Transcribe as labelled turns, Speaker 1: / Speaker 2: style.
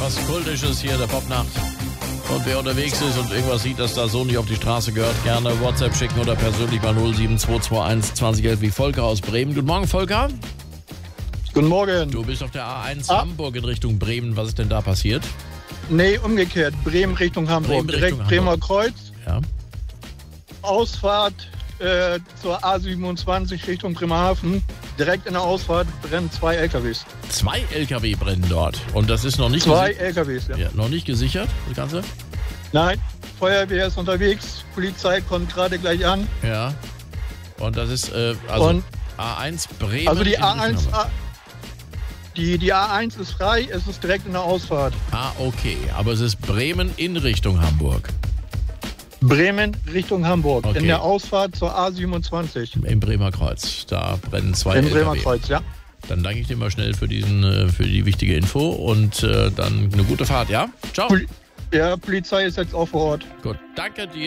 Speaker 1: was Kultisches hier, der Popnacht. Und wer unterwegs ist und irgendwas sieht, dass da so nicht auf die Straße gehört, gerne WhatsApp schicken oder persönlich mal 07221 2011 wie Volker aus Bremen. Guten Morgen, Volker.
Speaker 2: Guten Morgen.
Speaker 1: Du bist auf der A1 Hamburg in Richtung Bremen. Was ist denn da passiert?
Speaker 2: Nee, umgekehrt. Bremen Richtung Hamburg.
Speaker 1: Bremen
Speaker 2: Direkt
Speaker 1: Richtung
Speaker 2: Bremer
Speaker 1: Hamburg.
Speaker 2: Kreuz.
Speaker 1: Ja.
Speaker 2: Ausfahrt zur A27 Richtung Bremerhaven. Direkt in der Ausfahrt brennen 2 LKWs.
Speaker 1: 2 LKW brennen dort. Und das ist noch nicht
Speaker 2: 2 LKWs, ja.
Speaker 1: Ja, noch nicht gesichert, das Ganze?
Speaker 2: Nein, Feuerwehr ist unterwegs. Polizei kommt gerade gleich an.
Speaker 1: Ja. Und das ist
Speaker 2: Und
Speaker 1: A1 Bremen.
Speaker 2: also die
Speaker 1: in Richtung
Speaker 2: A1,
Speaker 1: Hamburg.
Speaker 2: die A1 ist frei, es ist direkt in der Ausfahrt.
Speaker 1: Ah, okay. Aber es ist Bremen in Richtung Hamburg.
Speaker 2: Bremen Richtung Hamburg.
Speaker 1: Okay.
Speaker 2: In der Ausfahrt zur A27.
Speaker 1: Im Bremer Kreuz. Da brennen 2
Speaker 2: Im
Speaker 1: LKW.
Speaker 2: Bremer Kreuz, ja.
Speaker 1: Dann danke ich dir mal schnell für die wichtige Info und dann eine gute Fahrt, ja? Ciao.
Speaker 2: Ja, Polizei ist jetzt auch vor Ort.
Speaker 1: Gut, danke dir.